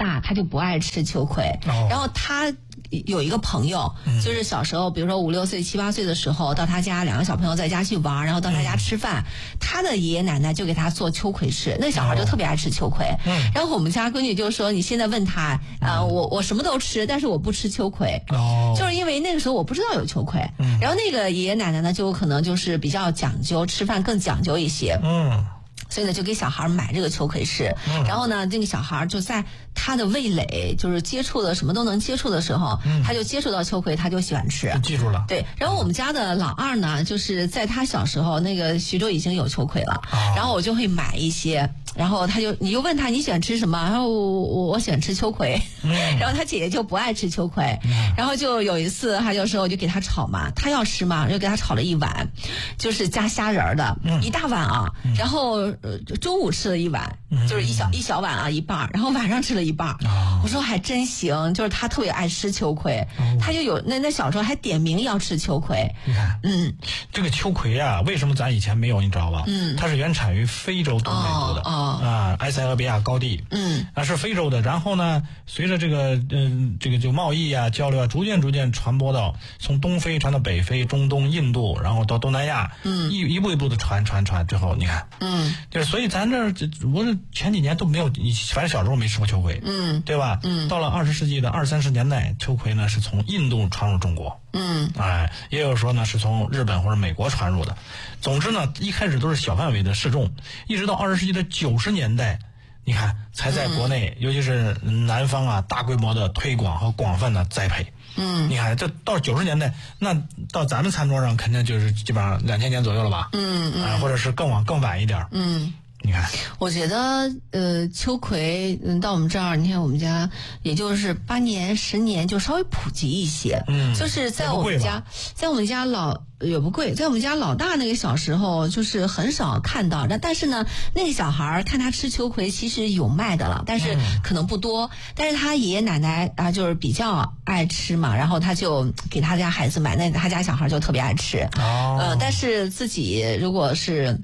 大，他就不爱吃秋葵。然后他有一个朋友，就是小时候，比如说5、6岁、7、8岁的时候，到他家2个小朋友在家去玩，然后到他家吃饭，他的爷爷奶奶就给他做秋葵吃，那小孩就特别爱吃秋葵。然后我们家闺女就说：“你现在问他我什么都吃，但是我不吃秋葵。”就是因为那个时候我不知道有秋葵。然后那个爷爷奶奶呢，就可能就是比较讲究，吃饭更讲究一些。所以呢，就给小孩买这个秋葵吃。然后呢，这个小孩就在他的味蕾就是接触的什么都能接触的时候，他就接触到秋葵，他就喜欢吃， 就记住了。 对。然后我们家的老二呢，就是在他小时候，那个徐州已经有秋葵了，然后我就会买一些。然后你就问他你喜欢吃什么，然后我喜欢吃秋葵。然后他姐姐就不爱吃秋葵。然后就有一次他就说，我就给他炒嘛，他要吃嘛，就给他炒了一碗，就是加虾仁的，一大碗啊。然后中午吃了一碗，就是一小碗啊，一半，然后晚上吃了一半。我说还真行，就是他特别爱吃秋葵。他就有那小时候还点名要吃秋葵。 你看，这个秋葵啊，为什么咱以前没有，你知道吧？它是原产于非洲东北部的。埃塞俄比亚高地，是非洲的。然后呢，随着这个就贸易啊、交流啊，逐渐传播到从东非传到北非、中东、印度，然后到东南亚，一步一步的传，最后你看，就是所以咱我前几年都没有，反正小时候没吃过秋葵，对吧？到了20世纪的20、30年代，秋葵呢是从印度传入中国，也有说呢是从日本或者美国传入的。总之呢，一开始都是小范围的试种，一直到20世纪的90年代，你看才在国内，尤其是南方啊，大规模的推广和广泛的栽培。你看这到90年代，那到咱们餐桌上肯定就是基本上2000年左右了吧？或者是更晚一点。你看， 我觉得秋葵到我们这儿，你看我们家也就是8年10年就稍微普及一些。就是在我们家也不贵，在我们家老大那个小时候就是很少看到，但是呢，那个小孩看他吃秋葵其实有卖的了，但是可能不多。但是他爷爷奶奶啊，就是比较爱吃嘛，然后他就给他家孩子买，那他家小孩就特别爱吃。但是自己如果是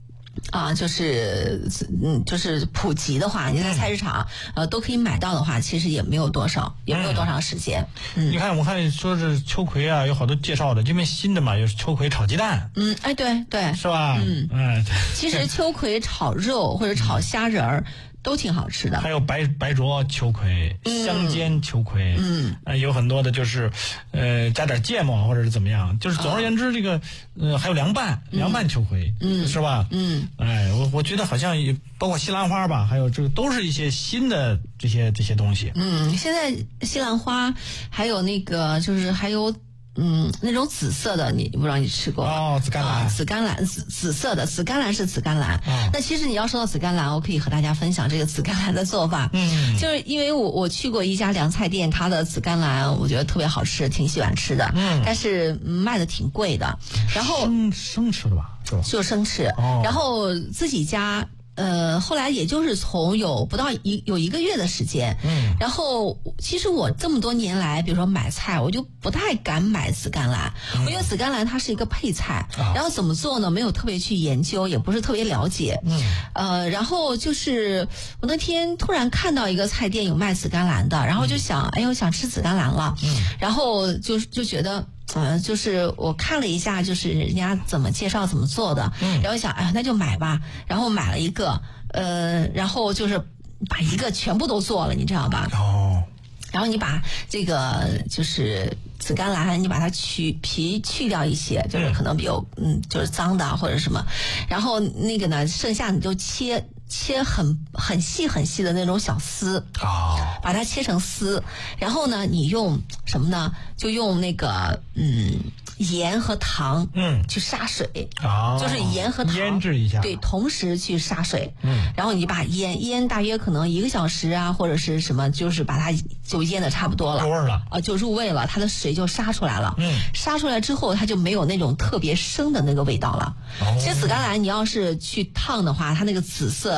就是普及的话，你在菜市场都可以买到的话，其实也没有多长时间。 你看，我看说是秋葵啊，有好多介绍的，因为新的嘛，有秋葵炒鸡蛋。 对， 是吧？ 其实秋葵炒肉或者炒虾仁儿都挺好吃的。 还有白灼秋葵、香煎秋葵，有很多的就是加点芥末或者是怎么样，就是总而言之，这个还有凉拌秋葵，是吧？我觉得好像也包括西兰花吧，还有这个都是一些新的这些东西。 现在西兰花还有那个就是还有那种紫色的，你不知道你吃过吗？ 紫甘蓝， 紫色的紫甘蓝是紫甘蓝。那其实你要说到紫甘蓝，我可以和大家分享这个紫甘蓝的做法。就是因为我去过一家凉菜店，它的紫甘蓝我觉得特别好吃，挺喜欢吃的。但是卖的挺贵的。然后生吃的吧？ 就生吃。然后自己家。后来也就是从有不到一个月的时间，然后其实我这么多年来，比如说买菜，我就不太敢买紫甘蓝，我觉得紫甘蓝它是一个配菜，然后怎么做呢？没有特别去研究，也不是特别了解，然后就是我那天突然看到一个菜店有卖紫甘蓝的，然后就想，哎呦，想吃紫甘蓝了，然后就觉得。就是我看了一下，就是人家怎么介绍怎么做的，然后想，那就买吧，然后买了一个，然后就是把一个全部都做了，你知道吧？然后你把这个就是紫甘蓝，你把它皮去掉一些，就是可能有就是脏的或者什么，然后那个呢，剩下你就切很细的那种小丝，把它切成丝，然后呢，你用什么呢？就用那个盐和糖，去杀水，就是盐和糖腌制一下， 对，同时去杀水，然后你把腌大约可能1个小时啊，或者是什么，就是把它就腌的差不多了， 入味了就入味了，它的水就杀出来了，杀出来之后，它就没有那种特别生的那个味道了。其实紫甘蓝你要是去烫的话，它那个紫色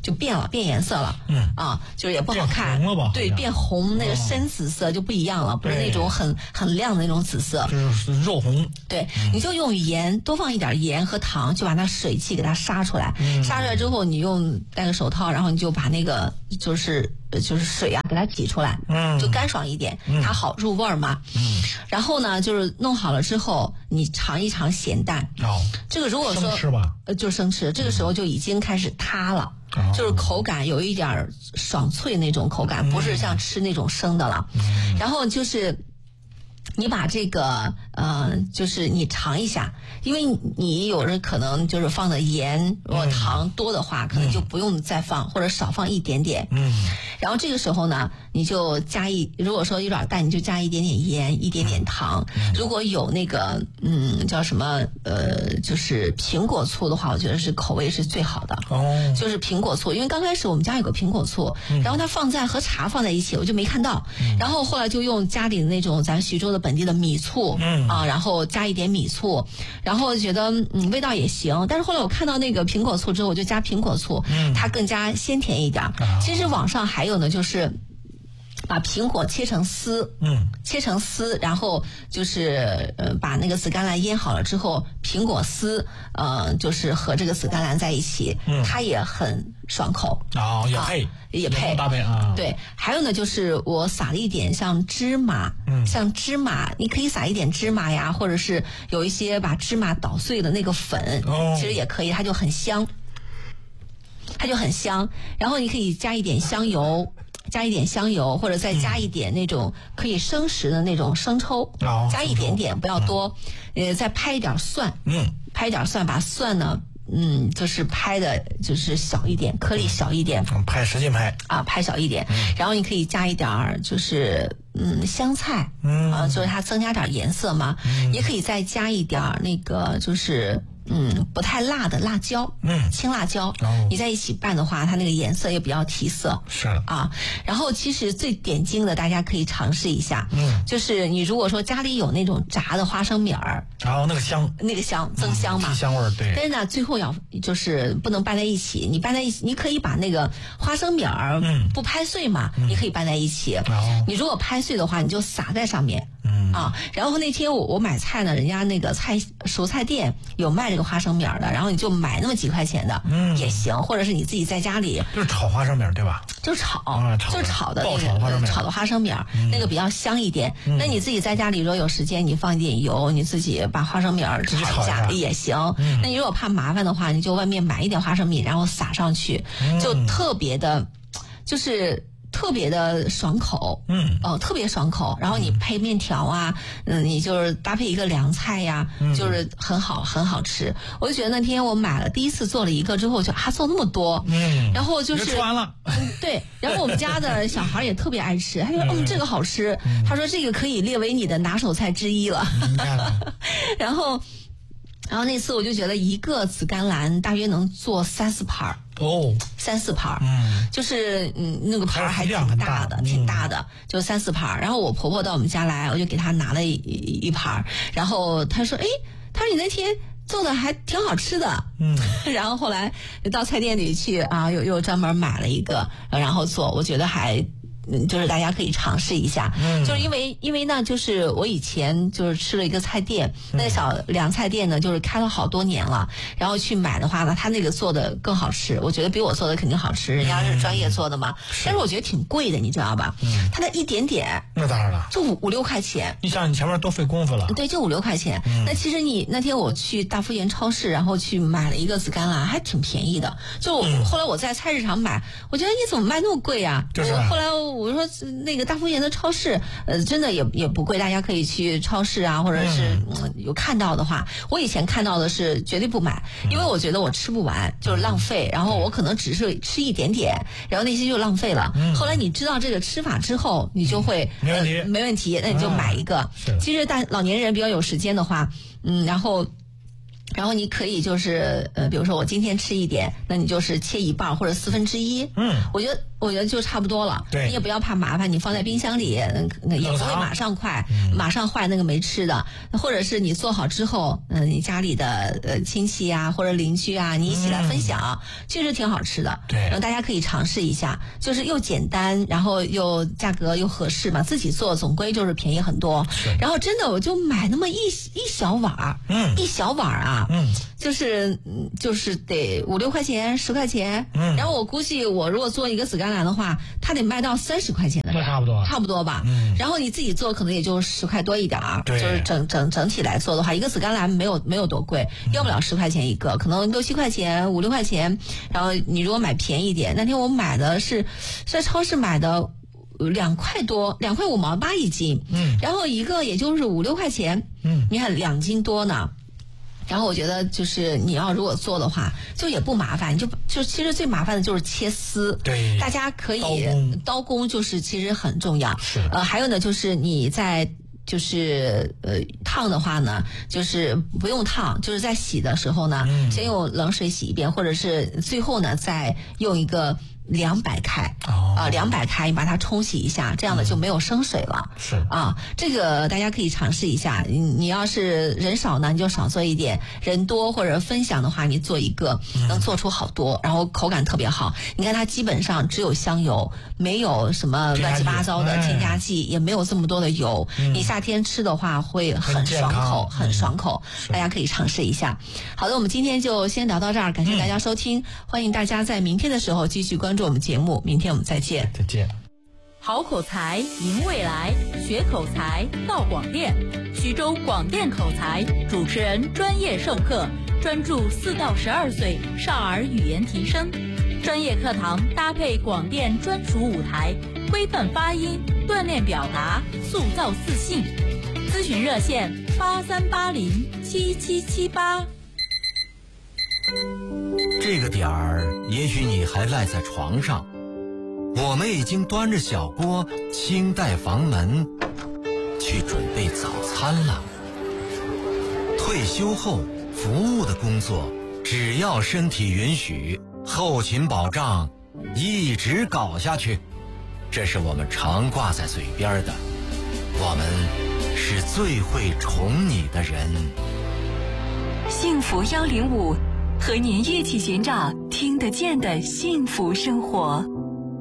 就变颜色了，就是也不好看， 变红了吧？ 对，变红，那个深紫色就不一样了，不是那种很亮的那种紫色， 就是肉红。 对，你就用盐多放一点盐和糖，就把那水汽给它杀出来，杀出来之后，你用戴个手套，然后你就把那个就是水啊给它挤出来，就干爽一点，它好入味儿嘛。然后呢，就是弄好了之后，你尝一尝咸淡。这个如果说生吃吧， 就生吃，这个时候就已经开始塌了。就是口感有一点爽脆那种口感，不是像吃那种生的了。然后就是你把这个就是你尝一下，因为你有人可能就是放的盐，如果糖多的话，可能就不用再放，或者少放一点点。然后这个时候呢，你就如果说有点淡，你就加一点点盐，一点点糖。如果有那个叫什么就是苹果醋的话，我觉得是口味是最好的。就是苹果醋，因为刚开始我们家有个苹果醋，然后它和茶放在一起，我就没看到。然后后来就用家里的那种咱徐州的本地的米醋，然后加一点米醋，然后觉得味道也行。但是后来我看到那个苹果醋之后，我就加苹果醋，它更加鲜甜一点。其实网上还有呢，就是把苹果切成丝，然后就是把那个紫甘蓝腌好了之后，苹果丝就是和这个紫甘蓝在一起，它也很爽口。也配搭配啊。 对，还有呢，就是我撒了一点像芝麻，你可以撒一点芝麻呀，或者是有一些把芝麻捣碎的那个粉，其实也可以，它就很香。然后你可以加一点香油，或者再加一点那种可以生食的那种生抽，加一点点，不要多。再拍一点蒜，把蒜呢，就是拍的就是小一点，颗粒小一点， 使劲拍啊，拍小一点。然后你可以加一点就是香菜，就是它增加点颜色嘛。也可以再加一点那个就是不太辣的辣椒，青辣椒，你在一起拌的话，它那个颜色也比较提色。 是的啊，然后其实最点睛的，大家可以尝试一下，就是你如果说家里有那种炸的花生米儿， 然后那个香增香嘛， 提香味儿，对。 但是呢，最后就是不能拌在一起，你拌在一起，你可以把那个花生米儿不拍碎嘛，你可以拌在一起。你如果拍碎的话，你就撒在上面。然后那天我买菜呢，人家那个蔬菜店有卖这个花生米的，然后你就买那么几块钱的，也行，或者是你自己在家里就是炒花生米对吧？ 就炒的爆炒的花生米，那个比较香一点。那你自己在家里如果有时间，你放一点油，你自己把花生米炒一下也行。那你如果怕麻烦的话，你就外面买一点花生米，然后撒上去，就特别的，就是特别的爽口，特别爽口。然后你配面条啊，你就是搭配一个凉菜呀，就是很好吃。我就觉得那天我买了，第一次做了一个之后，就做那么多，然后就是吃完了， 对。然后我们家的小孩也特别爱吃，他说这个好吃，他说这个可以列为你的拿手菜之一了。然后那次我就觉得一个紫甘蓝大约能做3-4盘，3-4盘，就是那个盘还挺大的，就3-4盘。然后我婆婆到我们家来，我就给她拿了一盘，然后她说你那天做的还挺好吃的，然后后来到菜店里去啊，又专门买了一个，然后做，我觉得还。就是大家可以尝试一下，就是因为呢，就是我以前就是吃了一个菜店，那个小凉菜店呢，就是开了好多年了，然后去买的话呢，他那个做的更好吃，我觉得比我做的肯定好吃，人家是专业做的嘛，但是我觉得挺贵的，你知道吧？它的一点点， 那当然了， 就5-6块钱。 你想你前面多费功夫了， 对，就5-6块钱。那其实你那天我去大福源超市，然后去买了一个紫甘蓝，还挺便宜的。就后来我在菜市场买，我觉得你怎么卖那么贵啊？ 就是后来我说那个大福源的超市，真的也不贵，大家可以去超市啊，或者是有看到的话，我以前看到的是绝对不买，因为我觉得我吃不完，就是浪费，然后我可能只是吃一点点，然后那些就浪费了。后来你知道这个吃法之后，你就会没问题，那你就买一个。其实老年人比较有时间的话，然后你可以就是比如说我今天吃一点，那你就是切一半或者1/4。我觉得我觉得就差不多了。 对， 你也不要怕麻烦，你放在冰箱里也不会马上马上坏那个没吃的，或者是你做好之后，你家里的亲戚啊或者邻居啊，你一起来分享，确实挺好吃的。 对， 大家可以尝试一下，就是又简单，然后又价格又合适嘛，自己做总归就是便宜很多。然后真的我就买那么一小碗，一小碗啊，就是得5、6块钱、10块钱，然后我估计我如果做一个紫甘蓝的话，它得卖到30块钱的， 那差不多吧。然后你自己做可能也就10块多一点儿，就是整体来做的话，一个紫甘蓝没有多贵，要不了10块钱一个，可能6、7块钱、5、6块钱。然后你如果买便宜一点，那天我买的是在超市买的2块多，2块5毛8一斤，然后一个也就是5、6块钱，你看2斤多呢。然后我觉得就是你要如果做的话，就也不麻烦，就其实最麻烦的就是切丝。 对， 大家可以刀工就是其实很重要。 是。 还有呢，就是你在烫的话呢，就是不用烫，就是在洗的时候呢，先用冷水洗一遍，或者是最后呢再用一个200开，200开，你把它冲洗一下，这样的就没有生水了。 是啊，这个大家可以尝试一下。你要是人少呢，你就少做一点；人多或者分享的话，你做一个，能做出好多，然后口感特别好。你看它基本上只有香油，没有什么乱七八糟的添加剂，也没有这么多的油。你夏天吃的话会很爽口，很爽口。大家可以尝试一下。好的，我们今天就先聊到这儿，感谢大家收听，欢迎大家在明天的时候继续关注我们节目，明天我们再见。 再见。 好口才赢未来，学口才到广电。徐州广电口才主持人专业授课，专注4到12岁少儿语言提升。专业课堂搭配广电专属舞台，规范发音，锻炼表达，塑造自信。咨询热线83807778。 这个点儿，也许你还赖在床上，我们已经端着小锅，轻带房门，去准备早餐了。退休后服务的工作，只要身体允许，后勤保障一直搞下去，这是我们常挂在嘴边的。我们是最会宠你的人。 幸福105，和您一起寻找听得见的幸福生活。